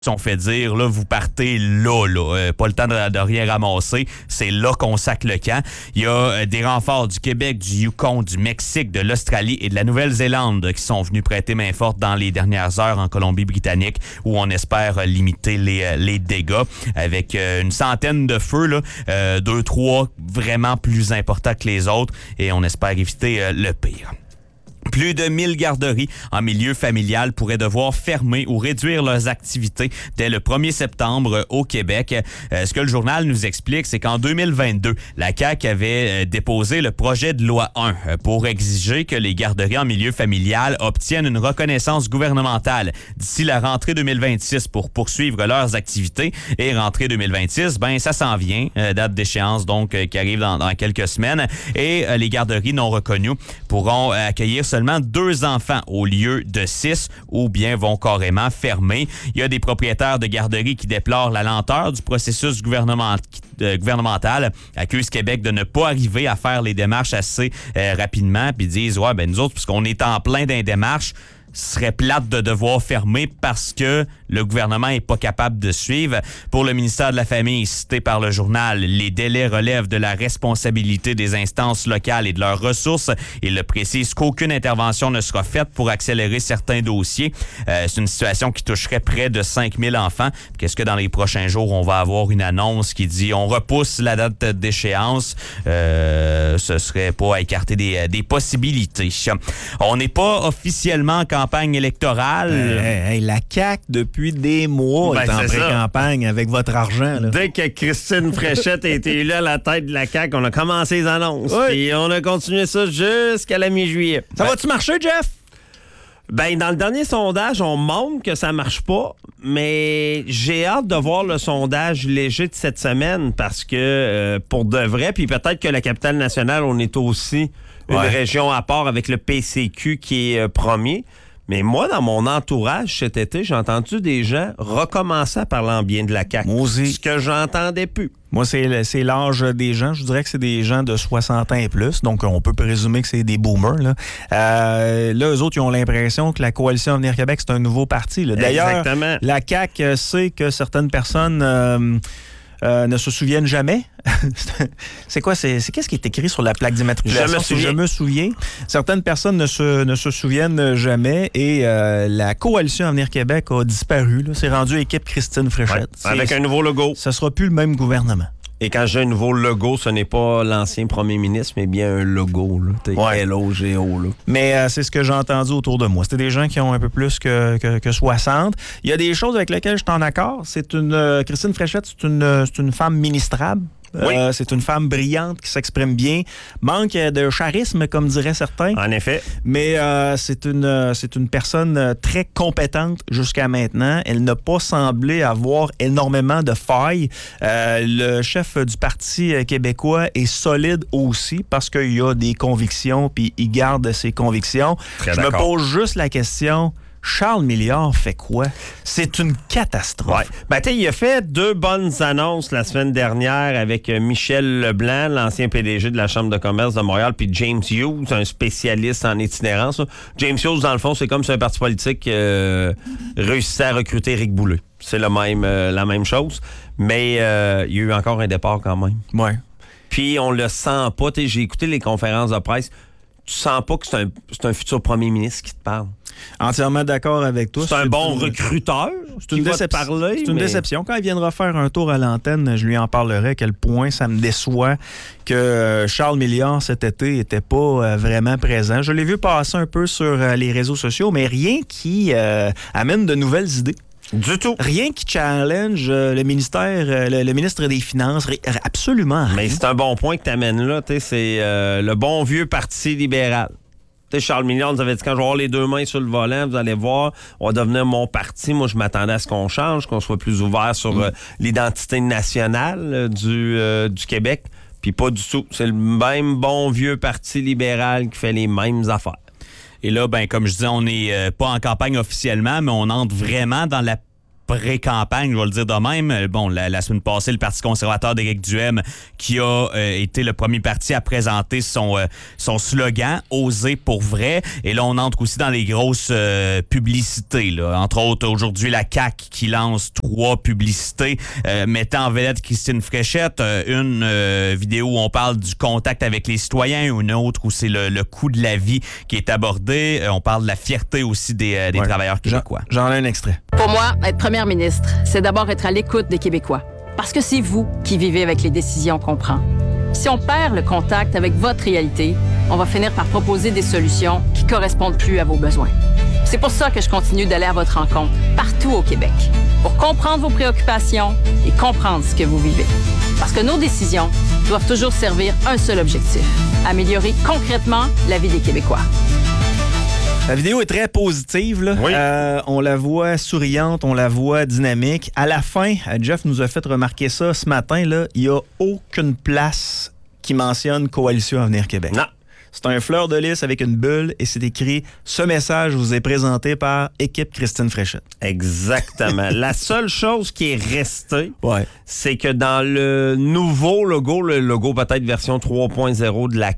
On fait dire, là, vous partez là. Pas le temps de rien ramasser. C'est là qu'on sac le camp. Il y a des renforts du Québec, du Yukon, du Mexique, de l'Australie et de la Nouvelle-Zélande qui sont venus prêter main forte dans les dernières heures en Colombie-Britannique, où on espère limiter les dégâts avec une centaine de feux, là, 2-3 vraiment plus importants que les autres, et on espère éviter le pire. Plus de 1000 garderies en milieu familial pourraient devoir fermer ou réduire leurs activités dès le 1er septembre au Québec. Ce que le journal nous explique, c'est qu'en 2022, la CAQ avait déposé le projet de loi 1 pour exiger que les garderies en milieu familial obtiennent une reconnaissance gouvernementale d'ici la rentrée 2026 pour poursuivre leurs activités. Et rentrée 2026, ça s'en vient, date d'échéance donc qui arrive dans quelques semaines. Et les garderies non reconnues pourront accueillir seulement 2 enfants au lieu de 6 ou bien vont carrément fermer. Il y a des propriétaires de garderies qui déplorent la lenteur du processus gouvernemental, accusent Québec de ne pas arriver à faire les démarches assez rapidement, puis disent nous autres, puisqu'on est en plein dans les démarches, ce serait plate de devoir fermer parce que le gouvernement n'est pas capable de suivre. Pour le ministère de la Famille, cité par le journal, les délais relèvent de la responsabilité des instances locales et de leurs ressources. Il le précise qu'aucune intervention ne sera faite pour accélérer certains dossiers. C'est une situation qui toucherait près de 5000 enfants. Qu'est-ce que dans les prochains jours, on va avoir une annonce qui dit on repousse la date d'échéance? Ce serait pas à écarter des possibilités. On n'est pas officiellement en campagne électorale. La CAQ, depuis des mois, est en pré-campagne avec votre argent. Là. Dès que Christine Fréchette a été élue à la tête de la CAQ, on a commencé les annonces. Et on a continué ça jusqu'à la mi-juillet. Ça va-tu marcher, Jeff? Dans le dernier sondage, on montre que ça marche pas, mais j'ai hâte de voir le sondage léger de cette semaine parce que, pour de vrai, puis peut-être que la capitale nationale, on est aussi une région à part avec le PCQ qui est premier. Mais moi, dans mon entourage cet été, j'ai entendu des gens recommencer à parler en bien de la CAQ. Moi aussi. Ce que j'entendais plus. Moi, c'est l'âge des gens. Je dirais que c'est des gens de 60 ans et plus. Donc, on peut présumer que c'est des boomers. Là, eux autres, ils ont l'impression que la Coalition Avenir Québec, c'est un nouveau parti. Là. D'ailleurs, exactement. La CAQ sait que certaines personnes ne se souviennent jamais. C'est quoi? C'est qu'est-ce qui est écrit sur la plaque d'immatriculation? Je me souviens. Certaines personnes ne se souviennent jamais et la Coalition Avenir Québec a disparu. Là. C'est rendu équipe Christine Fréchette. Avec un nouveau logo. Ça sera plus le même gouvernement. Et quand j'ai un nouveau logo, ce n'est pas l'ancien premier ministre, mais bien un logo. L-O-G-O. Là. Mais c'est ce que j'ai entendu autour de moi. C'était des gens qui ont un peu plus que 60. Il y a des choses avec lesquelles je suis en accord. Christine Fréchette, c'est une femme ministrable. Oui. C'est une femme brillante qui s'exprime bien. Manque de charisme, comme diraient certains. En effet. Mais c'est une personne très compétente jusqu'à maintenant. Elle n'a pas semblé avoir énormément de failles. Le chef du Parti québécois est solide aussi parce qu'il a des convictions puis il garde ses convictions. Très Je me pose juste la question... Charles Milliard fait quoi? C'est une catastrophe. Il a fait 2 bonnes annonces la semaine dernière avec Michel Leblanc, l'ancien PDG de la Chambre de commerce de Montréal, puis James Hughes, un spécialiste en itinérance. James Hughes, dans le fond, c'est comme si un parti politique réussissait à recruter Éric Boulay. C'est la même chose. Mais il y a eu encore un départ quand même. Ouais. Puis on le sent pas. J'ai écouté les conférences de presse. Tu sens pas que c'est un futur premier ministre qui te parle. Entièrement d'accord avec toi. C'est un bon recruteur. C'est une déception. Quand il viendra faire un tour à l'antenne, je lui en parlerai à quel point ça me déçoit que Charles Milliard cet été n'était pas vraiment présent. Je l'ai vu passer un peu sur les réseaux sociaux, mais rien qui amène de nouvelles idées. Du tout. Rien qui challenge le ministère, le ministre des Finances, absolument rien. Mais c'est un bon point que tu amènes là. C'est le bon vieux Parti libéral. Charles Milliard nous avait dit, quand je vais avoir les 2 mains sur le volant, vous allez voir, on va devenir mon parti. Moi, je m'attendais à ce qu'on change, qu'on soit plus ouvert sur l'identité nationale du Québec. Puis pas du tout. C'est le même bon vieux Parti libéral qui fait les mêmes affaires. Et là, comme je disais, on n'est pas en campagne officiellement, mais on entre vraiment dans la pré-campagne, je vais le dire de même. Bon, la semaine passée, le Parti conservateur d'Éric Duhem, qui a été le premier parti à présenter son slogan « Oser pour vrai ». Et là, on entre aussi dans les grosses publicités. Là. Entre autres, aujourd'hui, la CAQ qui lance 3 publicités mettant en vedette Christine Fréchette. Une vidéo où on parle du contact avec les citoyens, une autre où c'est le coût de la vie qui est abordé. On parle de la fierté aussi des travailleurs québécois. J'en ai un extrait. Pour moi, être première ministre, c'est d'abord être à l'écoute des Québécois. Parce que c'est vous qui vivez avec les décisions qu'on prend. Si on perd le contact avec votre réalité, on va finir par proposer des solutions qui correspondent plus à vos besoins. C'est pour ça que je continue d'aller à votre rencontre, partout au Québec, pour comprendre vos préoccupations et comprendre ce que vous vivez. Parce que nos décisions doivent toujours servir un seul objectif, améliorer concrètement la vie des Québécois. La vidéo est très positive. Là. Oui. On la voit souriante, on la voit dynamique. À la fin, Jeff nous a fait remarquer ça ce matin. Là, il n'y a aucune place qui mentionne Coalition Avenir Québec. Non. C'est un fleur de lys avec une bulle et c'est écrit « Ce message vous est présenté par Équipe Christine Fréchette ». Exactement. La seule chose qui est restée, c'est que dans le nouveau logo, le logo peut-être version 3.0 de la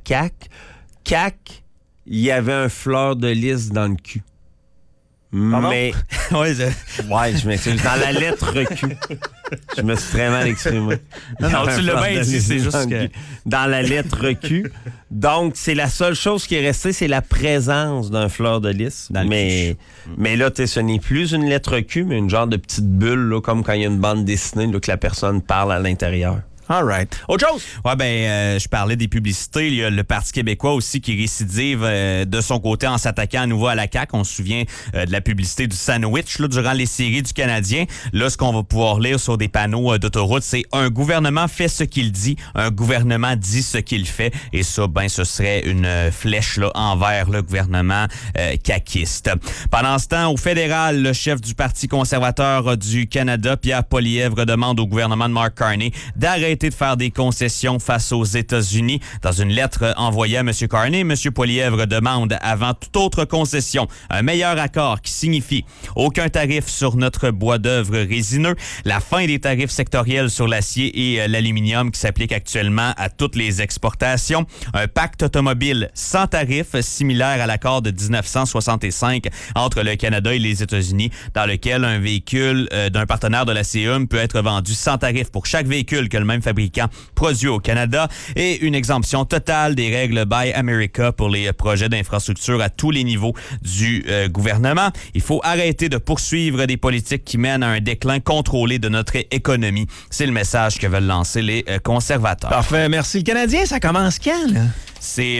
CAQ, il y avait un fleur de lys dans le cul. Pardon? Mais... Ouais, je m'excuse. Dans la lettre Q. Je me suis très mal exprimé. Non, tu l'as bien dit, c'est juste que... Dans la lettre Q. Donc, c'est la seule chose qui est restée, c'est la présence d'un fleur de lys. Mais là, ce n'est plus une lettre Q, mais une genre de petite bulle, là, comme quand il y a une bande dessinée, là, que la personne parle à l'intérieur. All right. Autre chose? Ouais, je parlais des publicités. Il y a le Parti québécois aussi qui récidive de son côté en s'attaquant à nouveau à la CAQ. On se souvient de la publicité du sandwich là, durant les séries du Canadien. Là, ce qu'on va pouvoir lire sur des panneaux d'autoroute, c'est « Un gouvernement fait ce qu'il dit, un gouvernement dit ce qu'il fait ». Et ça, ce serait une flèche là, envers le gouvernement caquiste. Pendant ce temps, au fédéral, le chef du Parti conservateur du Canada, Pierre Poilievre, demande au gouvernement de Mark Carney d'arrêter de faire des concessions face aux États-Unis. Dans une lettre envoyée à M. Carney, M. Poilievre demande, avant toute autre concession, un meilleur accord qui signifie aucun tarif sur notre bois d'œuvre résineux, la fin des tarifs sectoriels sur l'acier et l'aluminium qui s'appliquent actuellement à toutes les exportations, un pacte automobile sans tarif similaire à l'accord de 1965 entre le Canada et les États-Unis, dans lequel un véhicule d'un partenaire de la CEUM peut être vendu sans tarif pour chaque véhicule que le même fabricant produit au Canada, et une exemption totale des règles Buy America pour les projets d'infrastructure à tous les niveaux du gouvernement. Il faut arrêter de poursuivre des politiques qui mènent à un déclin contrôlé de notre économie. C'est le message que veulent lancer les conservateurs. Parfait, merci. Le Canadien, ça commence quand, là? C'est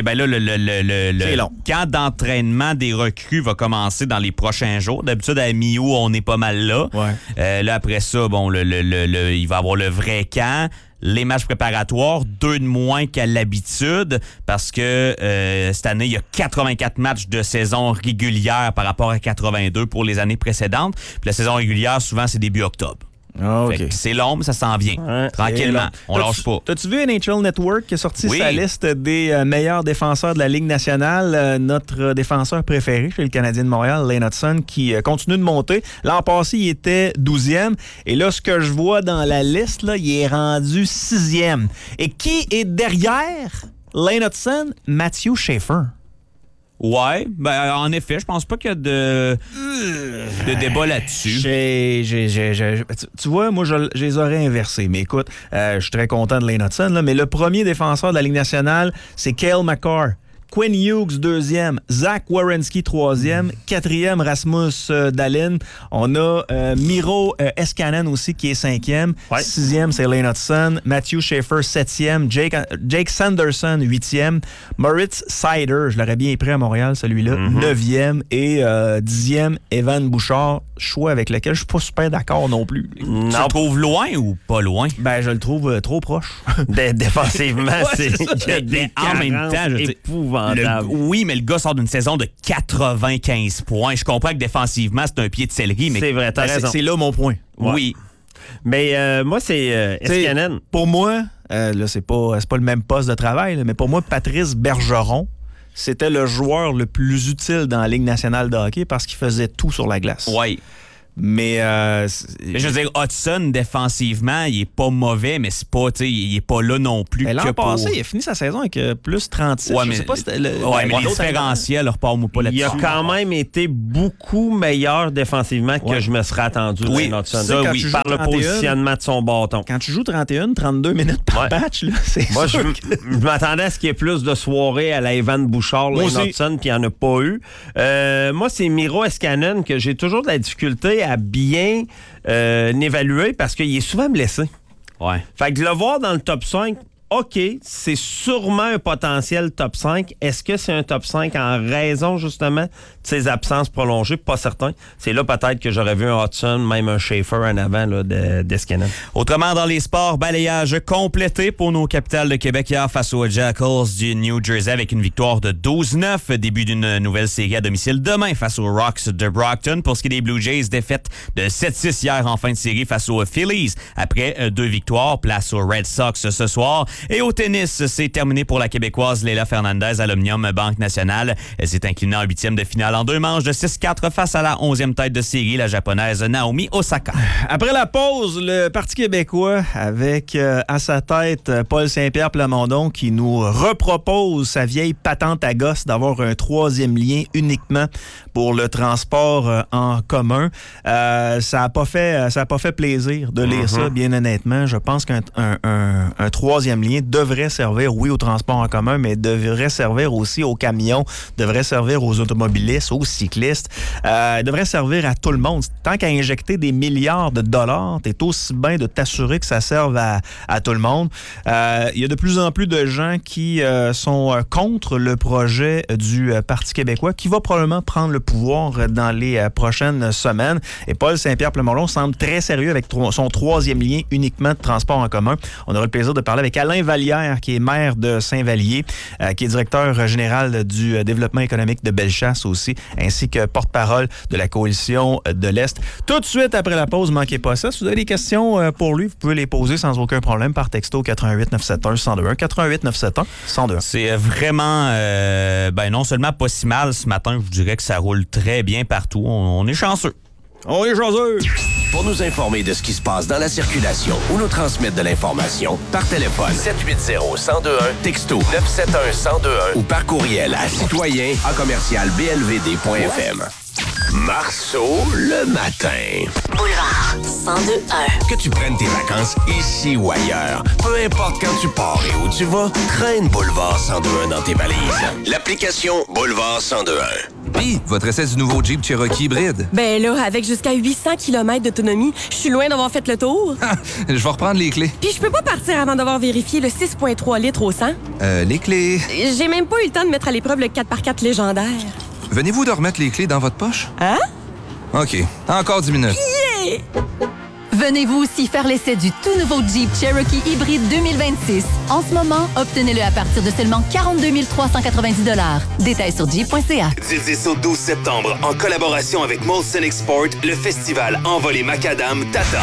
le camp d'entraînement des recrues va commencer dans les prochains jours. D'habitude, à mi-août, on est pas mal là. Ouais. Là, après ça, il va y avoir le vrai camp. Les matchs préparatoires, 2 de moins qu'à l'habitude, parce que cette année, il y a 84 matchs de saison régulière par rapport à 82 pour les années précédentes. Puis la saison régulière, souvent, c'est début octobre. Ah, okay. C'est long, mais ça s'en vient. Ouais, tranquillement. On lâche pas. T'as-tu vu NHL Network qui a sorti sa liste des meilleurs défenseurs de la Ligue nationale? Notre défenseur préféré chez le Canadien de Montréal, Lane Hutson, qui continue de monter. L'an passé, il était 12e. Et là, ce que je vois dans la liste, là, il est rendu 6e. Et qui est derrière Lane Hutson? Matthew Schaefer. Ouais, en effet, je pense pas qu'il y a de débat là-dessus. Tu vois, moi, je les aurais inversés. Mais écoute, je suis très content de Lane Hutson, là, mais le premier défenseur de la Ligue nationale, c'est Cale Makar. Quinn Hughes, 2e. Zach Werenski, 3e. 4e, Rasmus Dahlin. On a Miro Escanen aussi, qui est 5e. Ouais. 6e, c'est Lane Hutson. Matthew Schaefer, 7e. Jake Sanderson, 8e. Moritz Seider, je l'aurais bien pris à Montréal, celui-là, 9e. Et 10e, Evan Bouchard, choix avec lequel je suis pas super d'accord non plus. Tu le trouves loin ou pas loin? Je le trouve trop proche. Défensivement, c'est en même temps, je dis oui, mais le gars sort d'une saison de 95 points. Je comprends que défensivement, c'est un pied de céleri, mais c'est vrai, t'as raison. C'est là mon point. Ouais. Oui. Mais moi, c'est Escanen. Pour moi, là, c'est pas le même poste de travail, là, mais pour moi, Patrice Bergeron, c'était le joueur le plus utile dans la Ligue nationale de hockey parce qu'il faisait tout sur la glace. Oui. Mais je veux dire, Hudson, défensivement, il est pas mauvais, mais c'est pas, il est pas là non plus. L'an passé, il a fini sa saison avec plus 36. Ouais, je sais pas si mais les différentiels, repars-moi pas là-dessus. Il a quand même été beaucoup meilleur défensivement que je me serais attendu. Oui, Hudson. ça, oui. Par le positionnement de son bâton. Quand tu joues 32 minutes par match, là, c'est moi, sûr je m'attendais à ce qu'il y ait plus de soirées à la Evan Bouchard, Hudson, puis il n'y en a pas eu. Moi, c'est Miro Heiskanen que j'ai toujours de la difficulté à bien évaluer parce qu'il est souvent blessé. Ouais. Fait que de le voir dans le top 5, OK, c'est sûrement un potentiel top 5. Est-ce que c'est un top 5 en raison, justement, de ses absences prolongées? Pas certain. C'est là, peut-être, que j'aurais vu un Hudson, même un Schaefer en avant d'Escanen. Autrement, dans les sports, balayage complété pour nos capitales de Québec hier face aux Jackals du New Jersey avec une victoire de 12-9. Début d'une nouvelle série à domicile demain face aux Rocks de Brockton. Pour ce qui est des Blue Jays, défaite de 7-6 hier en fin de série face aux Phillies. Après 2 victoires, place aux Red Sox ce soir. Et au tennis, c'est terminé pour la Québécoise Leila Fernandez à l'Omnium Banque Nationale. Elle s'est inclinée en 8e de finale en 2 manches de 6-4 face à la 11e tête de série, la Japonaise Naomi Osaka. Après la pause, le Parti québécois avec à sa tête Paul Saint-Pierre Plamondon qui nous repropose sa vieille patente à gosse d'avoir un 3e lien uniquement pour le transport en commun. Ça a pas fait plaisir de lire ça, bien honnêtement. Je pense qu'un 3e lien devrait servir, oui, au transport en commun, mais devrait servir aussi aux camions, devrait servir aux automobilistes, aux cyclistes, devrait servir à tout le monde. Tant qu'à injecter des milliards de dollars, t'es aussi bien de t'assurer que ça serve à tout le monde. Il y a de plus en plus de gens qui sont contre le projet du Parti québécois qui va probablement prendre le pouvoir dans les prochaines semaines. Et Paul Saint-Pierre Plamondon semble très sérieux avec son 3e lien uniquement de transport en commun. On aura le plaisir de parler avec Alain Vallière, qui est maire de Saint-Vallier, qui est directeur général du développement économique de Bellechasse aussi, ainsi que porte-parole de la Coalition de l'Est. Tout de suite après la pause, manquez pas ça. Si vous avez des questions pour lui, vous pouvez les poser sans aucun problème par texto 88 971 1021 88 971 1021. C'est vraiment, non seulement pas si mal ce matin, je vous dirais que ça roule très bien partout. On est chanceux. On est chanceux! Pour nous informer de ce qui se passe dans la circulation ou nous transmettre de l'information, par téléphone 780-1021, texto 971-1021 ou par courriel à citoyen@blvd.fm. Marceau, le matin. Boulevard 102.1. Que tu prennes tes vacances ici ou ailleurs, peu importe quand tu pars et où tu vas, traîne Boulevard 102.1 dans tes valises. L'application Boulevard 102.1. Puis, votre essai du nouveau Jeep Cherokee hybride. Ben là, avec jusqu'à 800 km d'autonomie, je suis loin d'avoir fait le tour. Je vais reprendre les clés. Puis je peux pas partir avant d'avoir vérifié le 6,3 litres au 100. Les clés. J'ai même pas eu le temps de mettre à l'épreuve le 4x4 légendaire. Venez-vous de remettre les clés dans votre poche? Hein? OK. Encore 10 minutes. Yeah! Venez-vous aussi faire l'essai du tout nouveau Jeep Cherokee hybride 2026. En ce moment, obtenez-le à partir de seulement 42 390 $. Détails sur jeep.ca. Du 10 au 12 septembre, en collaboration avec Molson Export, le festival Envolé Macadam t'attend.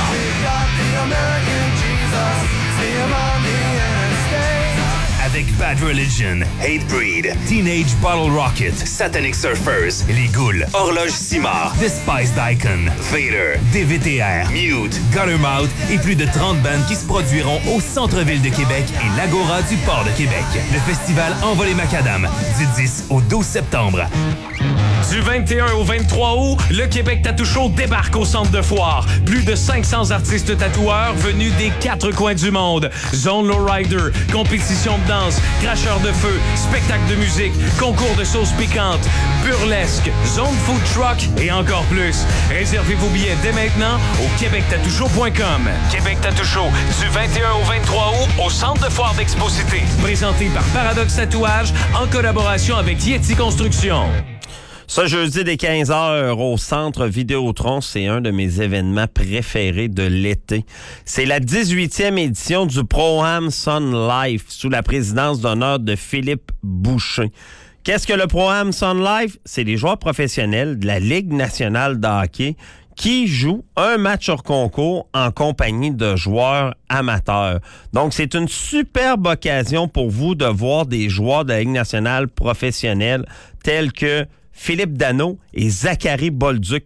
Avec Bad Religion, Hatebreed, Teenage Bottle Rocket, Satanic Surfers, Les Ghouls, Horloge Simard, Despised Icon, Vader, DVTR, Mute, Guttermouth et plus de 30 bandes qui se produiront au centre-ville de Québec et l'Agora du Port de Québec. Le festival Envolé Macadam, du 10 au 12 septembre. Du 21 au 23 août, le Québec Tattoo Show débarque au centre de foire. Plus de 500 artistes tatoueurs venus des 4 coins du monde. Zone Lowrider, compétition de danse, cracheur de feu, spectacle de musique, concours de sauces piquantes, burlesque, zone food truck et encore plus. Réservez vos billets dès maintenant au québectatoueshow.com. Québec Tattoo Show, du 21 au 23 août au centre de foire d'Exposité. Présenté par Paradoxe Tatouage en collaboration avec Yeti Construction. Ce jeudi des 15h au Centre Vidéotron, c'est un de mes événements préférés de l'été. C'est la 18e édition du Pro-Am Sun Life sous la présidence d'honneur de Philippe Boucher. Qu'est-ce que le Pro-Am Sun Life? C'est les joueurs professionnels de la Ligue nationale de hockey qui jouent un match hors concours en compagnie de joueurs amateurs. Donc, c'est une superbe occasion pour vous de voir des joueurs de la Ligue nationale professionnelle tels que Philippe Danault et Zachary Bolduc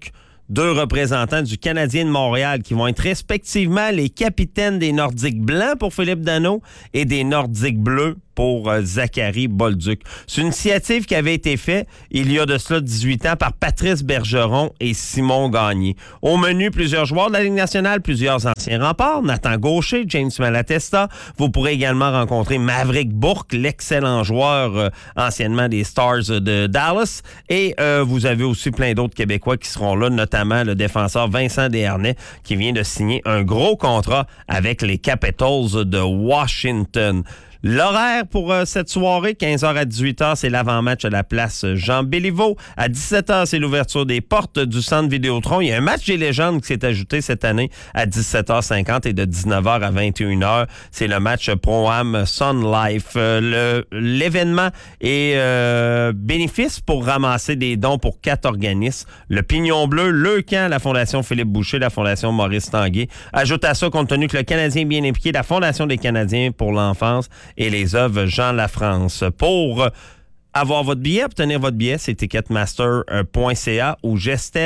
2 représentants du Canadien de Montréal qui vont être respectivement les capitaines des Nordiques blancs pour Philippe Danault et des Nordiques bleus pour Zachary Bolduc. C'est une initiative qui avait été faite il y a de cela 18 ans par Patrice Bergeron et Simon Gagné. Au menu, plusieurs joueurs de la Ligue nationale, plusieurs anciens remparts, Nathan Gaucher, James Malatesta. Vous pourrez également rencontrer Maverick Bourque, l'excellent joueur anciennement des Stars de Dallas. Et vous avez aussi plein d'autres Québécois qui seront là, notamment le défenseur Vincent Desharnais qui vient de signer un gros contrat avec les Capitals de Washington. L'horaire pour cette soirée, 15h à 18h, c'est l'avant-match à la place Jean-Béliveau. À 17h, c'est l'ouverture des portes du Centre Vidéotron. Il y a un match des légendes qui s'est ajouté cette année à 17h50 et de 19h à 21h, c'est le match Pro-Am Sun Life. L'événement est bénéfice pour ramasser des dons pour 4 organismes. Le Pignon Bleu, le Camp, la Fondation Philippe Boucher, la Fondation Maurice Tanguay. Ajoute à ça, compte tenu que le Canadien est bien impliqué, la Fondation des Canadiens pour l'enfance et les œuvres Jean Lafrance. Pour avoir votre billet, obtenir votre billet, c'est ticketmaster.ca ou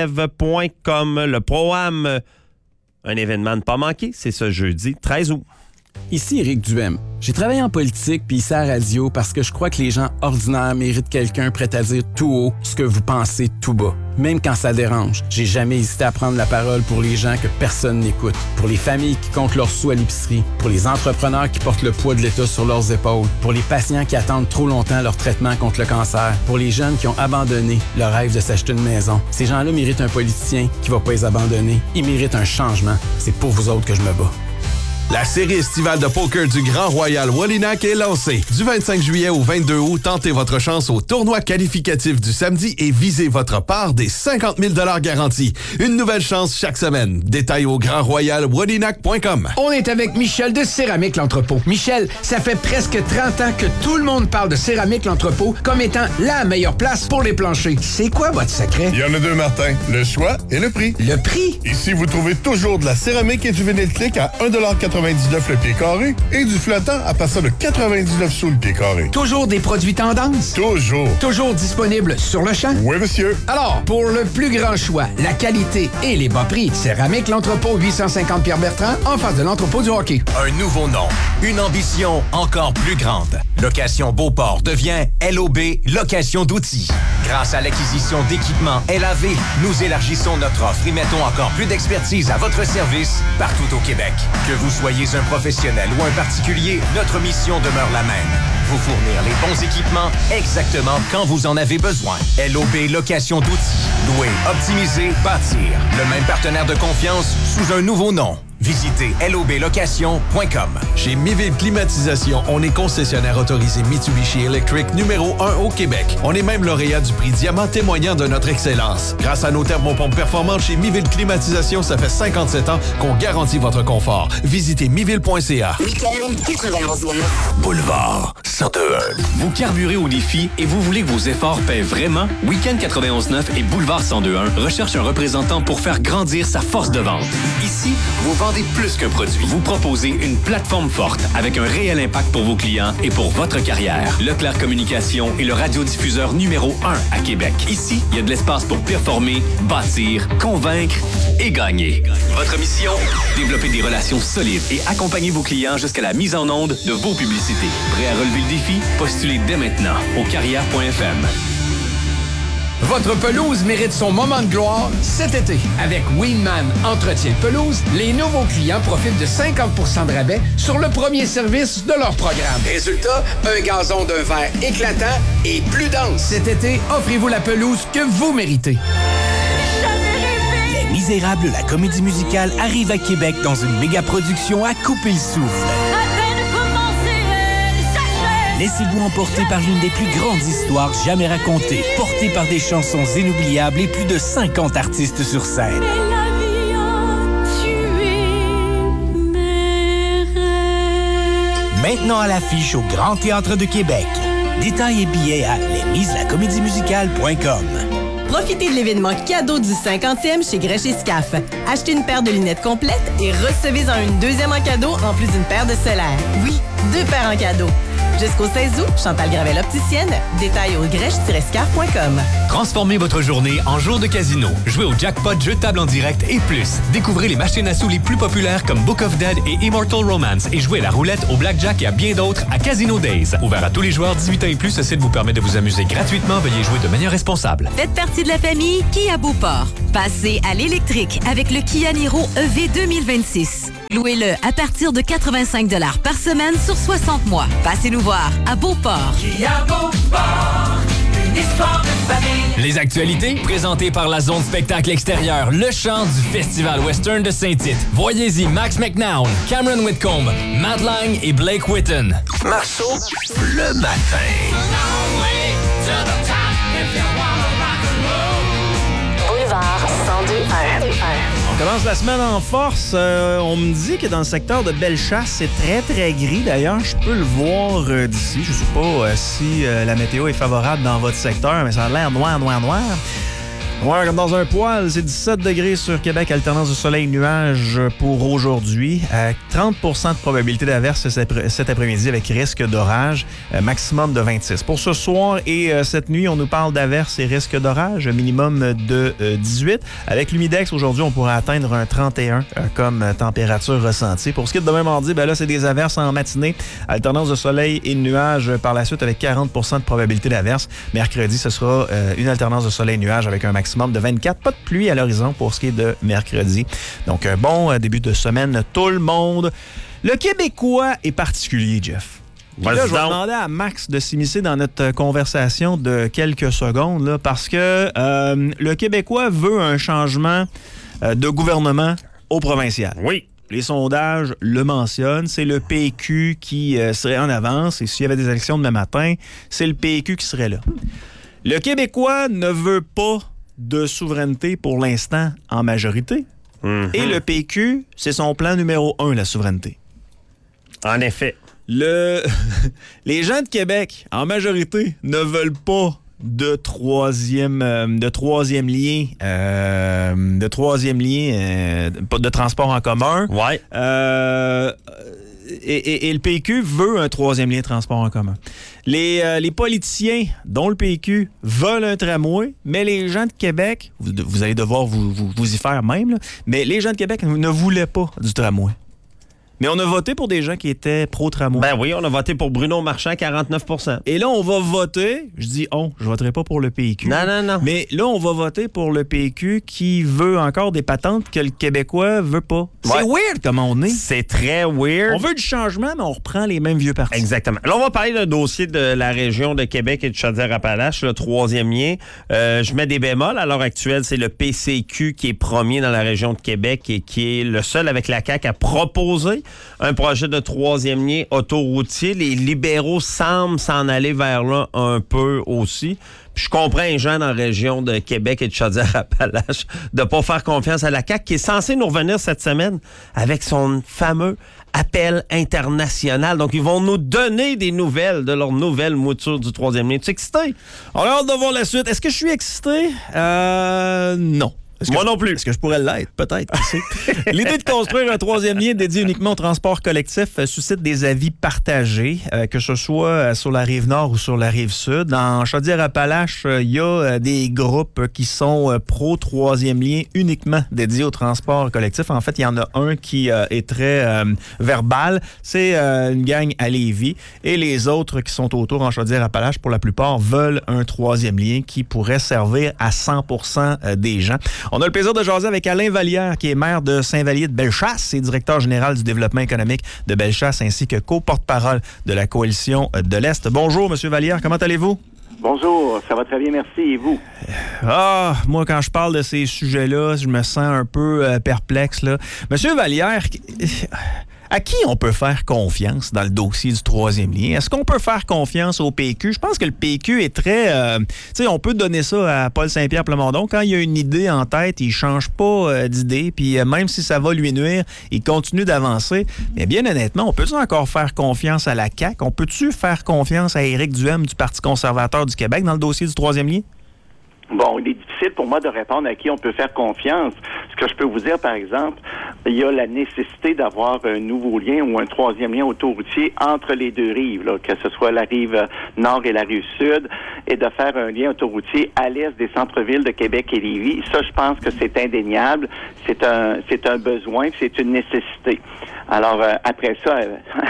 gestev.com. Le Pro-Am, un événement à ne pas manquer, c'est ce jeudi 13 août. Ici Éric Duhem. J'ai travaillé en politique puis ici à la radio parce que je crois que les gens ordinaires méritent quelqu'un prêt à dire tout haut ce que vous pensez tout bas. Même quand ça dérange, j'ai jamais hésité à prendre la parole pour les gens que personne n'écoute, pour les familles qui comptent leurs sous à l'épicerie, pour les entrepreneurs qui portent le poids de l'État sur leurs épaules, pour les patients qui attendent trop longtemps leur traitement contre le cancer, pour les jeunes qui ont abandonné le rêve de s'acheter une maison. Ces gens-là méritent un politicien qui va pas les abandonner. Ils méritent un changement. C'est pour vous autres que je me bats. La série estivale de poker du Grand Royal Wallinac est lancée. Du 25 juillet au 22 août, tentez votre chance au tournoi qualificatif du samedi et visez votre part des 50 000 $ garantis. Une nouvelle chance chaque semaine. Détails au grandroyalwallinac.com. On est avec Michel de Céramique L'Entrepôt. Michel, ça fait presque 30 ans que tout le monde parle de Céramique L'Entrepôt comme étant la meilleure place pour les planchers. C'est quoi votre secret? Il y en a deux, Martin. Le choix et le prix. Le prix? Ici, vous trouvez toujours de la céramique et du vinyle click à 1,99 le pied carré et du flottant à partir de 99 sous le pied carré. Toujours des produits tendance? Toujours. Toujours disponibles sur le champ? Oui, monsieur. Alors, pour le plus grand choix, la qualité et les bas prix, Céramique L'Entrepôt, 850 Pierre-Bertrand, en face de l'entrepôt du hockey. Un nouveau nom, une ambition encore plus grande. Location Beauport devient LOB Location d'outils. Grâce à l'acquisition d'équipements LAV, nous élargissons notre offre et mettons encore plus d'expertise à votre service partout au Québec. Que vous soyez un professionnel ou un particulier, notre mission demeure la même. Vous fournir les bons équipements exactement quand vous en avez besoin. LOB Location d'outils. Louer, optimiser, bâtir. Le même partenaire de confiance sous un nouveau nom. Visitez loblocation.com. Chez Miville Climatisation, on est concessionnaire autorisé Mitsubishi Electric numéro 1 au Québec. On est même lauréat du prix Diamant témoignant de notre excellence. Grâce à nos thermopompes performantes chez Miville Climatisation, ça fait 57 ans qu'on garantit votre confort. Visitez miville.ca. Boulevard 102.1. Vous carburez au défi et vous voulez que vos efforts paient vraiment? Week-end 91.9 et Boulevard 102.1 recherchent un représentant pour faire grandir sa force de vente. Ici, vous vendez plus qu'un produit. Vous proposez une plateforme forte avec un réel impact pour vos clients et pour votre carrière. Leclerc Communication est le radiodiffuseur numéro 1 à Québec. Ici, il y a de l'espace pour performer, bâtir, convaincre et gagner. Votre mission? Développer des relations solides et accompagner vos clients jusqu'à la mise en onde de vos publicités. Prêt à relever le défi? Postulez dès maintenant au carrière.fm. Votre pelouse mérite son moment de gloire cet été. Avec Winman Entretien de pelouse, les nouveaux clients profitent de 50% de rabais sur le premier service de leur programme. Résultat, un gazon d'un vert éclatant et plus dense. Cet été, offrez-vous la pelouse que vous méritez. Les Misérables, la comédie musicale, arrive à Québec dans une méga-production à couper le souffle. Laissez-vous emporter par l'une des plus grandes histoires jamais racontées, portée par des chansons inoubliables et plus de 50 artistes sur scène. Maintenant à l'affiche au Grand Théâtre de Québec. Détails et billets à lesmislacomédiemusicale.com. Profitez de l'événement cadeau du 50e chez Grèche et Scaf. Achetez une paire de lunettes complètes et recevez-en une deuxième en cadeau en plus d'une paire de solaires. Oui, 2 paires en cadeau. Jusqu'au 16 août, Chantal Gravel opticienne. Détails au grèche-scar.com. Transformez votre journée en jour de casino. Jouez au jackpot jeu de table en direct et plus. Découvrez les machines à sous les plus populaires comme Book of Dead et Immortal Romance et jouez la roulette au blackjack et à bien d'autres à Casino Days. Ouvert à tous les joueurs 18 ans et plus, ce site vous permet de vous amuser gratuitement. Veuillez jouer de manière responsable. Faites partie de la famille Kia Beauport. Passez à l'électrique avec le Kia Niro EV 2026. Louez-le à partir de 85 $ par semaine sur 60 mois. Passez nous voir à Beauport. Kia Beauport, une histoire de famille. Les actualités présentées par la zone spectacle extérieur, le chant du Festival Western de Saint-Tite. Voyez-y Max McNown, Cameron Whitcomb, Matt Lang et Blake Whitten. Marceau, le matin. Boulevard 102.1. On commence la semaine en force. On me dit que dans le secteur de Bellechasse, c'est très, très gris. D'ailleurs, je peux le voir d'ici. Je ne sais pas si la météo est favorable dans votre secteur, mais ça a l'air noir. Ouais, comme dans un poêle, c'est 17 degrés sur Québec, alternance de soleil-nuage pour aujourd'hui. 30 % de probabilité d'averse cet après-midi avec risque d'orage, maximum de 26. Pour ce soir et cette nuit, on nous parle d'averse et risque d'orage, minimum de 18. Avec l'humidex, aujourd'hui, on pourrait atteindre un 31 comme température ressentie. Pour ce qui est de demain mardi, ben là, c'est des averses en matinée, alternance de soleil et de nuages par la suite avec 40 % de probabilité d'averse. Mercredi, ce sera une alternance de soleil-nuage avec un maximum de 24. Pas de pluie à l'horizon pour ce qui est de mercredi. Donc, un bon début de semaine, tout le monde. Le Québécois est particulier, Jeff. Là, je vais demander à Max de s'immiscer dans notre conversation de quelques secondes, là, parce que le Québécois veut un changement de gouvernement au provincial. Oui. Les sondages le mentionnent. C'est le PQ qui serait en avance. Et s'il y avait des élections demain matin, c'est le PQ qui serait là. Le Québécois ne veut pas de souveraineté pour l'instant en majorité. Mm-hmm. Et le PQ, c'est son plan numéro 1, la souveraineté. En effet. Les gens de Québec, en majorité, ne veulent pas de troisième lien de transport en commun. Ouais. Et le PQ veut un troisième lien de transport en commun. Les politiciens, dont le PQ, veulent un tramway, mais les gens de Québec, vous allez devoir vous y faire même, là, mais les gens de Québec ne voulaient pas du tramway. Mais on a voté pour des gens qui étaient pro-tramway. Ben oui, on a voté pour Bruno Marchand, 49 %. Et là, on va voter, je voterai pas pour le PQ. Non. Mais là, on va voter pour le PQ qui veut encore des patentes que le Québécois veut pas. C'est weird comment on est. C'est très weird. On veut du changement, mais on reprend les mêmes vieux partis. Exactement. Là, on va parler d'un dossier de la région de Québec et de Chaudière-Appalaches, le troisième lien. Je mets des bémols. À l'heure actuelle, c'est le PCQ qui est premier dans la région de Québec et qui est le seul avec la CAQ à proposer un projet de troisième lien autoroutier. Les libéraux semblent s'en aller vers là un peu aussi. Puis je comprends les gens dans la région de Québec et de Chaudière-Appalaches de ne pas faire confiance à la CAQ qui est censée nous revenir cette semaine avec son fameux appel international. Donc, ils vont nous donner des nouvelles de leur nouvelle mouture du troisième lien. Tu es excité? On a hâte de voir la suite. Est-ce que je suis excité? Non. Moi non plus. Est-ce que je pourrais l'être? Peut-être. L'idée de construire un troisième lien dédié uniquement au transport collectif suscite des avis partagés, que ce soit sur la rive nord ou sur la rive sud. En Chaudière-Appalaches, il y a des groupes qui sont pro-troisième lien uniquement dédié au transport collectif. En fait, il y en a un qui est très verbal. C'est une gang à Lévis. Et les autres qui sont autour en Chaudière-Appalaches, pour la plupart, veulent un troisième lien qui pourrait servir à 100% des gens. On a le plaisir de jaser avec Alain Vallière, qui est maire de Saint-Vallier de Bellechasse et directeur général du développement économique de Bellechasse, ainsi que co-porte-parole de la Coalition de l'Est. Bonjour, M. Vallière, comment allez-vous? Bonjour, ça va très bien, merci. Et vous? Moi, quand je parle de ces sujets-là, je me sens un peu perplexe, là. M. Vallière, à qui on peut faire confiance dans le dossier du troisième lien? Est-ce qu'on peut faire confiance au PQ? Je pense que le PQ est très... tu sais, on peut donner ça à Paul Saint-Pierre Plamondon. Quand il a une idée en tête, il change pas d'idée. Puis même si ça va lui nuire, il continue d'avancer. Mais bien honnêtement, on peut-tu encore faire confiance à la CAQ? On peut-tu faire confiance à Éric Duhem du Parti conservateur du Québec dans le dossier du troisième lien? Bon, il est difficile pour moi de répondre à qui on peut faire confiance. Ce que je peux vous dire, par exemple, il y a la nécessité d'avoir un nouveau lien ou un troisième lien autoroutier entre les deux rives, là, que ce soit la rive nord et la rive sud, et de faire un lien autoroutier à l'est des centres-villes de Québec et Lévis. Ça, je pense que c'est indéniable. C'est un besoin, c'est une nécessité. Alors, après ça,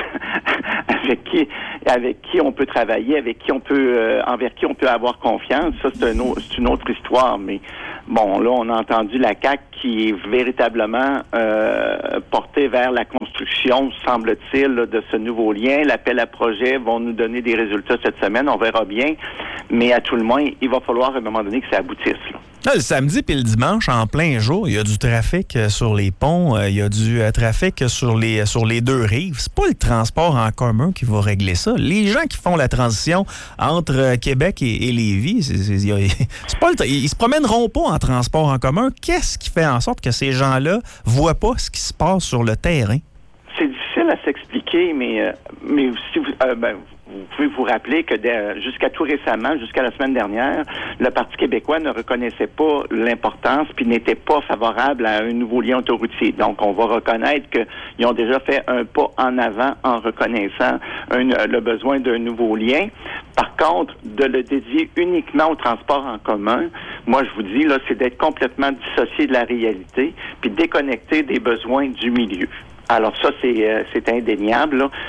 avec qui on peut travailler, envers qui on peut avoir confiance, ça, c'est une autre histoire. Mais bon, là, on a entendu la CAQ qui est véritablement portée vers la construction, semble-t-il, là, de ce nouveau lien. L'appel à projet vont nous donner des résultats cette semaine, on verra bien. Mais à tout le moins, il va falloir à un moment donné que ça aboutisse, là. Là, le samedi puis le dimanche, en plein jour, il y a du trafic sur les ponts, il y a du trafic sur les deux rives. C'est pas le transport en commun qui va régler ça. Les gens qui font la transition entre Québec et Lévis, ils se promèneront pas en transport en commun. Qu'est-ce qui fait en sorte que ces gens-là voient pas ce qui se passe sur le terrain? C'est difficile à s'expliquer, mais si vous pouvez vous rappeler que jusqu'à tout récemment, jusqu'à la semaine dernière, le Parti québécois ne reconnaissait pas l'importance puis n'était pas favorable à un nouveau lien autoroutier. Donc, on va reconnaître qu'ils ont déjà fait un pas en avant en reconnaissant le besoin d'un nouveau lien. Par contre, de le dédier uniquement au transport en commun, moi, je vous dis, là, c'est d'être complètement dissocié de la réalité puis déconnecté des besoins du milieu. Alors ça, c'est indéniable, là.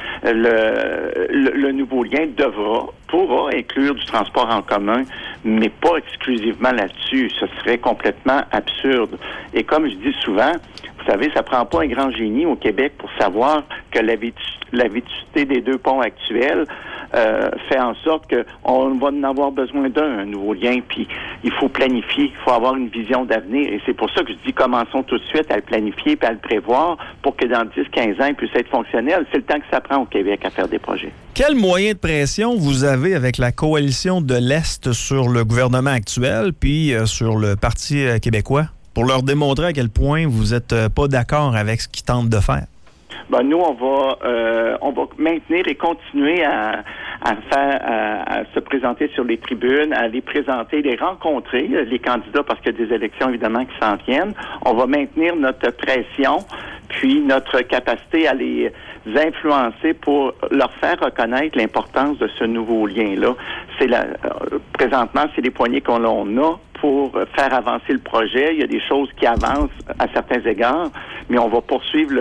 Le nouveau lien pourra inclure du transport en commun, mais pas exclusivement là-dessus. Ce serait complètement absurde. Et comme je dis souvent, vous savez, ça prend pas un grand génie au Québec pour savoir que la vétusté des deux ponts actuels fait en sorte qu'on va en avoir besoin un nouveau lien, puis il faut planifier, il faut avoir une vision d'avenir, et c'est pour ça que je dis commençons tout de suite à le planifier et à le prévoir pour que dans 10-15 ans, il puisse être fonctionnel. C'est le temps que ça prend au Québec à faire des projets. Quel moyen de pression vous avez avec la coalition de l'Est sur le gouvernement actuel puis sur le Parti québécoie pour leur démontrer à quel point vous n'êtes pas d'accord avec ce qu'ils tentent de faire? Ben, nous, on va maintenir et continuer à se présenter sur les tribunes, à les présenter, les rencontrer, les candidats, parce qu'il y a des élections, évidemment, qui s'en viennent. On va maintenir notre pression, puis notre capacité à les influencer pour leur faire reconnaître l'importance de ce nouveau lien-là. Présentement, c'est les poignées qu'on a pour faire avancer le projet. Il y a des choses qui avancent à certains égards, mais on va poursuivre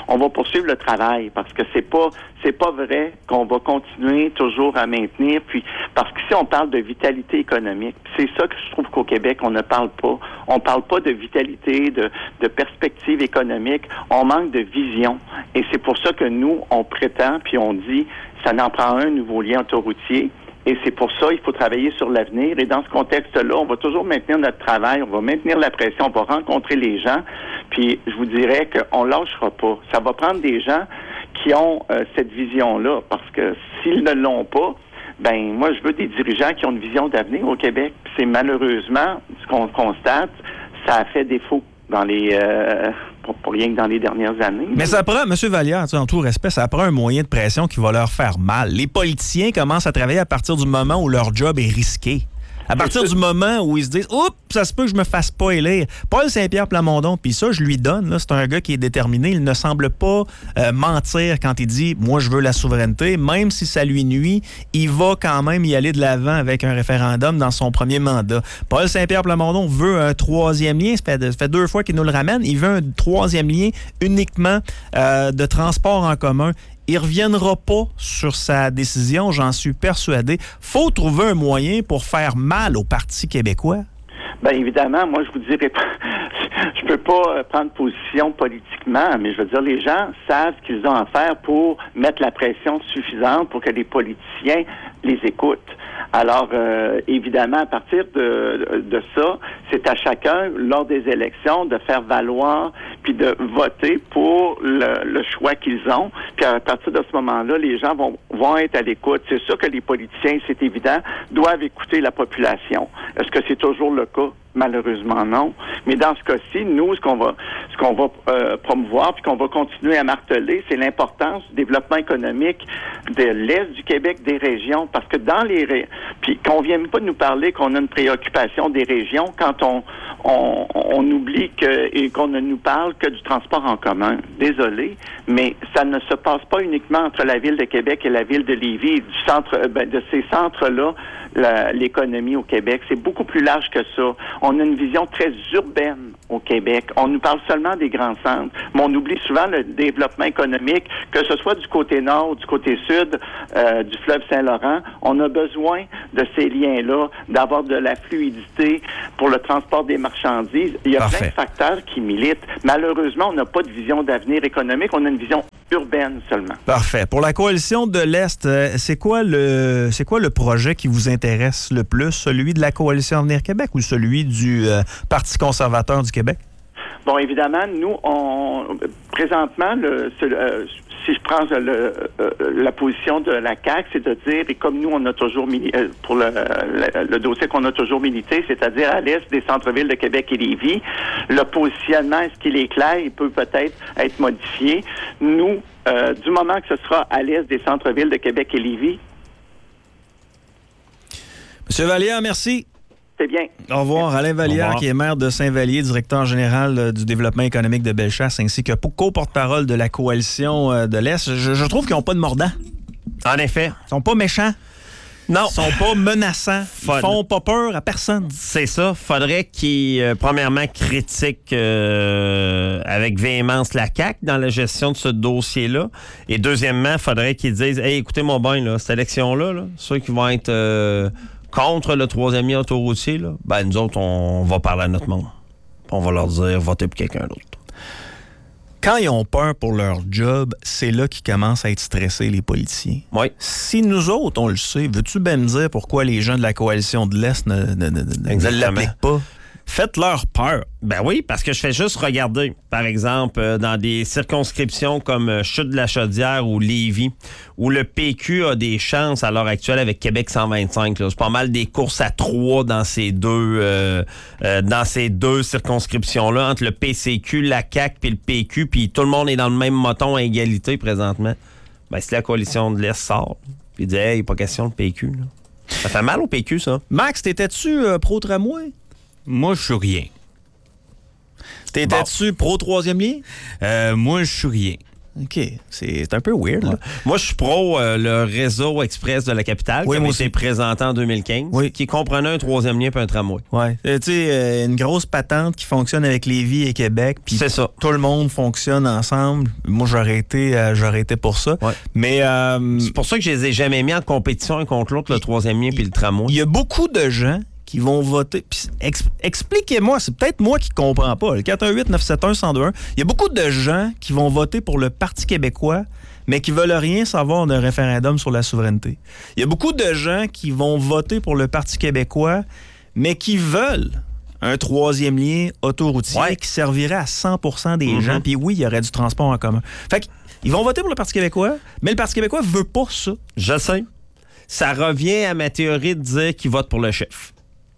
le travail, parce que c'est pas vrai qu'on va continuer toujours à maintenir, puis parce qu'ici on parle de vitalité économique. C'est ça que je trouve qu'au Québec on ne parle pas. On parle pas de vitalité, de perspective économique. On manque de vision, et c'est pour ça que nous on prétend puis on dit ça n'en prend un nouveau lien autoroutier. Et c'est pour ça qu'il faut travailler sur l'avenir. Et dans ce contexte-là, on va toujours maintenir notre travail, on va maintenir la pression, on va rencontrer les gens. Puis je vous dirais qu'on lâchera pas. Ça va prendre des gens qui ont cette vision-là, parce que s'ils ne l'ont pas, ben moi je veux des dirigeants qui ont une vision d'avenir au Québec. Puis c'est malheureusement ce qu'on constate, ça a fait défaut dans les pour rien que dans les dernières années. Mais ça prend, M. Vallière, en tout respect, ça prend un moyen de pression qui va leur faire mal. Les politiciens commencent à travailler à partir du moment où leur job est risqué. À partir du moment où ils se disent « Oups, ça se peut que je me fasse pas élire ». Paul Saint-Pierre Plamondon, puis ça, je lui donne, là, c'est un gars qui est déterminé. Il ne semble pas mentir quand il dit « Moi, je veux la souveraineté ». Même si ça lui nuit, il va quand même y aller de l'avant avec un référendum dans son premier mandat. Paul Saint-Pierre Plamondon veut un troisième lien. Ça fait 2 fois qu'il nous le ramène. Il veut un troisième lien uniquement de transport en commun. Il ne reviendra pas sur sa décision, j'en suis persuadé. Faut trouver un moyen pour faire mal au Parti québécois. Bien, évidemment, moi, je vous dirais pas, je peux pas prendre position politiquement, mais je veux dire, les gens savent ce qu'ils ont à faire pour mettre la pression suffisante pour que les politiciens les écoutent. Alors, évidemment, à partir de ça, c'est à chacun, lors des élections, de faire valoir puis de voter pour le choix qu'ils ont. Puis à partir de ce moment-là, les gens vont être à l'écoute. C'est sûr que les politiciens, c'est évident, doivent écouter la population. Est-ce que c'est toujours le cas? Malheureusement, non. Mais dans ce cas-ci, nous, ce qu'on va promouvoir puis qu'on va continuer à marteler, c'est l'importance du développement économique de l'Est du Québec, des régions, parce que dans les puis qu'on vienne pas nous parler qu'on a une préoccupation des régions quand on oublie et qu'on ne nous parle que du transport en commun. Désolé, mais ça ne se passe pas uniquement entre la ville de Québec et la ville de Lévis, de ces centres-là, l'économie au Québec. C'est beaucoup plus large que ça. On a une vision très urbaine au Québec. On nous parle seulement des grands centres, mais on oublie souvent le développement économique, que ce soit du côté nord ou du côté sud du fleuve Saint-Laurent. On a besoin de ces liens-là, d'avoir de la fluidité pour le transport des marchandises. Il y a plein de facteurs qui militent. Malheureusement, on n'a pas de vision d'avenir économique, on a une vision urbaine seulement. Parfait. Pour la coalition de l'Est, c'est quoi le projet qui vous intéresse le plus? Celui de la coalition Avenir Québec ou celui du Parti conservateur du Québec? Bon, évidemment, nous, présentement, si je prends la position de la CAQ, c'est de dire, et comme nous, on a toujours pour le dossier qu'on a toujours milité, c'est-à-dire à l'est des centres-villes de Québec et Lévis, le positionnement, est-ce qu'il est clair? Il peut peut-être être modifié. Nous, du moment que ce sera à l'est des centres-villes de Québec et Lévis. Monsieur Vallière, merci. C'est bien. Au revoir. Alain Vallière, qui est maire de Saint-Vallier, directeur général du développement économique de Bellechasse, ainsi que co-porte-parole de la coalition de l'Est. Je trouve qu'ils n'ont pas de mordant. En effet. Ils sont pas méchants. Non. Ils sont pas menaçants. Ils font pas peur à personne. C'est ça. Faudrait qu'ils, premièrement, critiquent avec véhémence la CAQ dans la gestion de ce dossier-là. Et deuxièmement, faudrait qu'ils disent, hey, écoutez-moi bien, là, cette élection-là, là, ceux qui vont être contre le troisième lien autoroutier, là, ben nous autres, on va parler à notre monde. On va leur dire, votez pour quelqu'un d'autre. Quand ils ont peur pour leur job, c'est là qu'ils commencent à être stressés, les politiciens. Oui. Si nous autres, on le sait, veux-tu bien me dire pourquoi les gens de la coalition de l'Est ne l'appliquent pas? Faites-leur peur. Ben oui, parce que je fais juste regarder, par exemple, dans des circonscriptions comme Chute-de-la-Chaudière ou Lévis, où le PQ a des chances à l'heure actuelle avec Québec 125. Là. C'est pas mal des courses à 3 dans ces deux circonscriptions-là, entre le PCQ, la CAQ puis le PQ, puis tout le monde est dans le même moton à égalité présentement. Ben si la coalition de l'Est sort, puis dit « Hey, pas question de PQ. » là. Ça fait mal au PQ, ça. Max, t'étais-tu pro-tramway? Moi, je suis rien. T'étais-tu pro-troisième lien? Moi, je suis rien. OK. C'est un peu weird, là. Moi, je suis pro le réseau express de la capitale qui avait été présenté en 2015, qui comprenait un troisième lien et un tramway. Oui. Tu sais, une grosse patente qui fonctionne avec Lévis et Québec. C'est ça. Tout le monde fonctionne ensemble. Moi, j'aurais été pour ça. Ouais. Mais c'est pour ça que je les ai jamais mis en compétition un contre l'autre, le troisième lien puis le tramway. Il y a beaucoup de gens qui vont voter. Puis expliquez-moi, c'est peut-être moi qui ne comprends pas. Le 418-971-1021. Il y a beaucoup de gens qui vont voter pour le Parti québécois, mais qui ne veulent rien savoir d'un référendum sur la souveraineté. Il y a beaucoup de gens qui vont voter pour le Parti québécois, mais qui veulent un troisième lien autoroutier qui servirait à 100% des gens. Puis oui, il y aurait du transport en commun. Fait qu'ils vont voter pour le Parti québécois, mais le Parti québécois veut pas ça. Je sais. Ça revient à ma théorie de dire qu'ils votent pour le chef.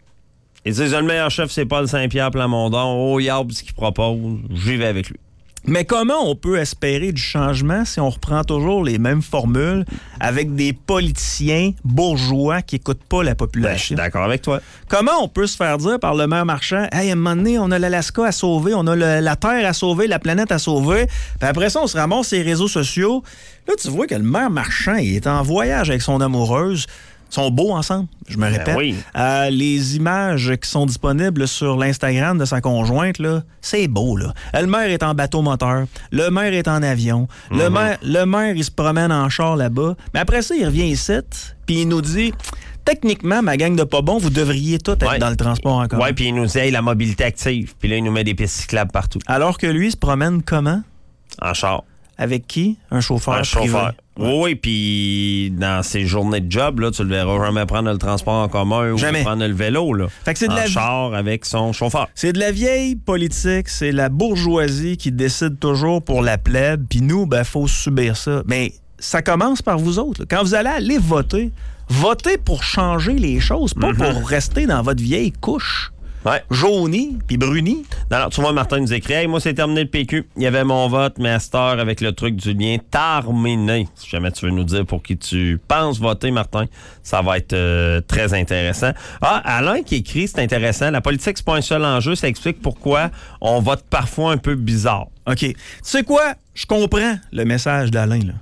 Ils disent, le meilleur chef, c'est Paul Saint-Pierre Plamondon. Oh, regarde ce qu'il propose. J'y vais avec lui. Mais comment on peut espérer du changement si on reprend toujours les mêmes formules avec des politiciens bourgeois qui n'écoutent pas la population? Ben, je suis d'accord avec toi. Comment on peut se faire dire par le maire Marchand, « Hey, à un moment donné, on a l'Alaska à sauver, on a la Terre à sauver, la planète à sauver. » Puis après ça, on se ramasse sur les réseaux sociaux. Là, tu vois que le maire Marchand, il est en voyage avec son amoureuse. Ils sont beaux ensemble, je me répète. Oui. Les images qui sont disponibles sur l'Instagram de sa conjointe, là, c'est beau, là. Le maire est en bateau moteur, le maire est en avion, le maire, il se promène en char là-bas. Mais après ça, il revient ici, puis il nous dit... Techniquement, ma gang de pas bons, vous devriez tous être dans le transport en commun. Oui, puis il nous dit la mobilité active. Puis là, il nous met des pistes cyclables partout. Alors que lui, il se promène comment? En char. Avec qui? Un chauffeur privé. Oui, puis dans ses journées de job, là, tu le verras jamais prendre le transport en commun ou prendre le vélo. Là. Fait que c'est en char avec son chauffeur. C'est de la vieille politique, c'est la bourgeoisie qui décide toujours pour la plèbe, puis nous, ben, faut subir ça. Mais ça commence par vous autres. Là. Quand vous allez aller voter, votez pour changer les choses, pas pour rester dans votre vieille couche. Jauni puis bruni. Non, tu vois, Martin nous écrit, hey, moi, c'est terminé le PQ. Il y avait mon vote, mais à cette heure, avec le truc du lien, terminé. Si jamais tu veux nous dire pour qui tu penses voter, Martin, ça va être très intéressant. Ah, Alain qui écrit, c'est intéressant. La politique, c'est pas un seul enjeu. Ça explique pourquoi on vote parfois un peu bizarre. OK. Tu sais quoi? Je comprends le message d'Alain, là.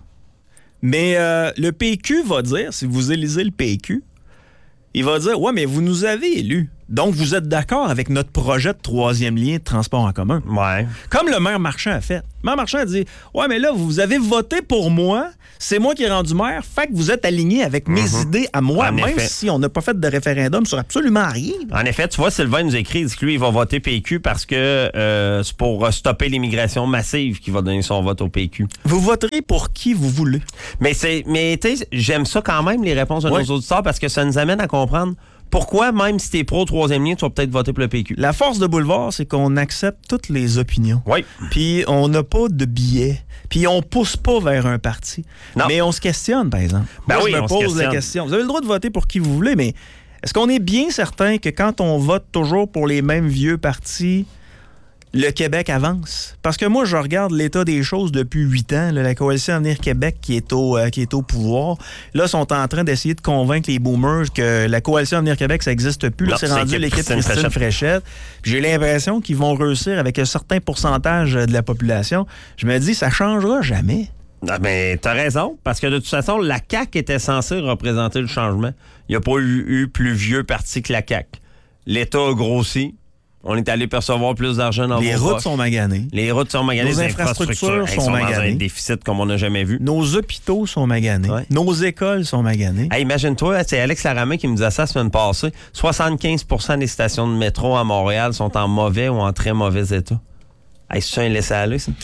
Mais le PQ va dire, si vous élisez le PQ, il va dire, ouais, mais vous nous avez élus. Donc, vous êtes d'accord avec notre projet de troisième lien de transport en commun. Ouais. Comme le maire Marchand a fait. Le maire Marchand a dit, ouais, mais là, vous avez voté pour moi. C'est moi qui ai rendu maire. Fait que vous êtes aligné avec mes idées à moi, même si on n'a pas fait de référendum sur absolument rien. En effet, tu vois, Sylvain nous écrit, il dit que lui, il va voter PQ parce que c'est pour stopper l'immigration massive qu'il va donner son vote au PQ. Vous voterez pour qui vous voulez. Mais tu sais, j'aime ça quand même, les réponses de nos auditeurs, parce que ça nous amène à comprendre pourquoi, même si t'es pro troisième lien, tu vas peut-être voter pour le PQ. La force de Boulevard, c'est qu'on accepte toutes les opinions. Oui. Puis on n'a pas de billets. Puis on pousse pas vers un parti. Non. Mais on se questionne, par exemple. Ben Moi, oui, je me pose la question. Vous avez le droit de voter pour qui vous voulez, mais est-ce qu'on est bien certain que quand on vote toujours pour les mêmes vieux partis, le Québec avance? Parce que moi, je regarde l'état des choses depuis 8 ans. Là, la Coalition Avenir Québec qui est au pouvoir. Là, sont en train d'essayer de convaincre les boomers que la Coalition Avenir Québec, ça n'existe plus. Là, c'est rendu l'équipe Christine Fréchette. J'ai l'impression qu'ils vont réussir avec un certain pourcentage de la population. Je me dis, ça changera jamais. Ah ben, t'as raison, parce que de toute façon, la CAQ était censée représenter le changement. Il n'y a pas eu plus vieux parti que la CAQ. L'État a grossi. On est allé percevoir plus d'argent dans les routes sont maganées. Les routes sont maganées. Nos infrastructures sont maganées. Dans un déficit comme on n'a jamais vu. Nos hôpitaux sont maganés. Ouais. Nos écoles sont maganées. Hey, imagine-toi, c'est Alex Laramé qui me disait ça la semaine passée. 75% des stations de métro à Montréal sont en mauvais ou en très mauvais état. Hey, c'est ça un laisser-aller, ça?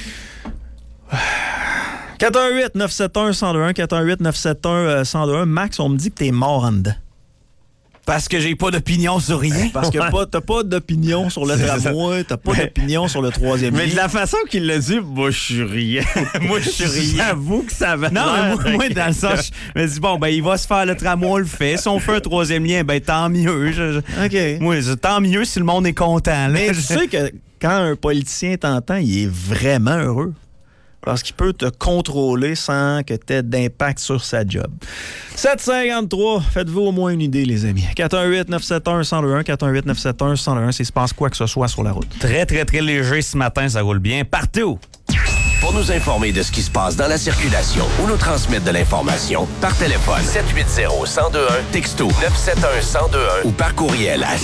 418-971-1021, 418-971-1021. Max, on me dit que t'es mort en dedans. Parce que j'ai pas d'opinion sur rien. Parce que t'as pas d'opinion sur le tramway, t'as pas d'opinion sur le troisième lien. Mais de la façon qu'il l'a dit, moi, je suis rien. Moi, je suis rien. J'avoue que ça va. Non, moi, dans le sens, je me dis, bon, ben, il va se faire le tramway, on le fait. Si on fait un troisième lien, ben, tant mieux. OK. Moi, tant mieux si le monde est content. Là. Mais tu sais que quand un politicien t'entend, il est vraiment heureux. Parce qu'il peut te contrôler sans que tu aies d'impact sur sa job. 753, faites-vous au moins une idée, les amis. 418-971-1021, 418-971-1021, s'il se passe quoi que ce soit sur la route. Très, très, très léger ce matin, ça roule bien. Partout! Pour nous informer de ce qui se passe dans la circulation ou nous transmettre de l'information, par téléphone 780-1021, texto 971-1021 ou par courriel à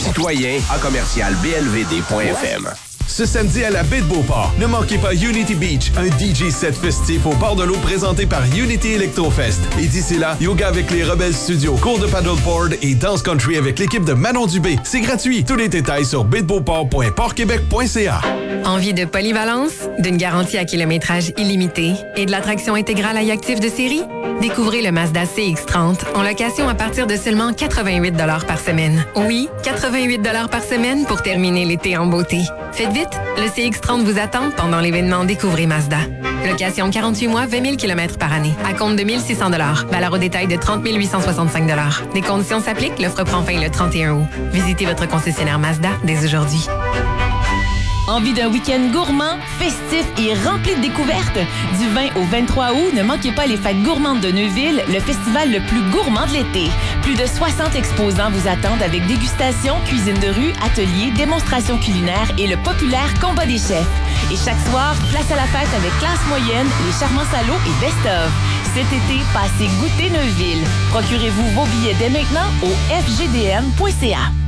citoyen@blvd.fm. Ce samedi à la baie de Beauport, ne manquez pas Unity Beach, un DJ set festif au bord de l'eau présenté par Unity Electrofest. Et d'ici là, yoga avec les Rebelles Studios, cours de paddleboard et dance country avec l'équipe de Manon Dubé. C'est gratuit. Tous les détails sur baiedebeauport.portquebec.ca. Envie de polyvalence, d'une garantie à kilométrage illimité et de l'attraction intégrale à actif de série? Découvrez le Mazda CX-30 en location à partir de seulement 88 $ par semaine. Oui, 88 $ par semaine pour terminer l'été en beauté. Faites vite, le CX-30 vous attend pendant l'événement Découvrez Mazda. Location 48 mois, 20 000 km par année. À compte de 1 600 $. Valeur au détail de 30 865 $. Des conditions s'appliquent, l'offre prend fin le 31 août. Visitez votre concessionnaire Mazda dès aujourd'hui. Envie d'un week-end gourmand, festif et rempli de découvertes? Du 20 au 23 août, ne manquez pas les fêtes gourmandes de Neuville, le festival le plus gourmand de l'été. Plus de 60 exposants vous attendent avec dégustation, cuisine de rue, ateliers, démonstrations culinaires et le populaire combat des chefs. Et chaque soir, place à la fête avec Classe moyenne, les charmants salauds et best-of. Cet été, passez goûter Neuville. Procurez-vous vos billets dès maintenant au fgdn.ca.